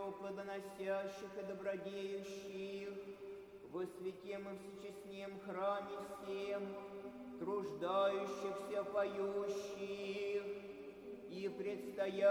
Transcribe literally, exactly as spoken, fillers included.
все плодоносящих и добродеющих, во святем и всечестнем храме всем, труждающихся, поющих и предстоящих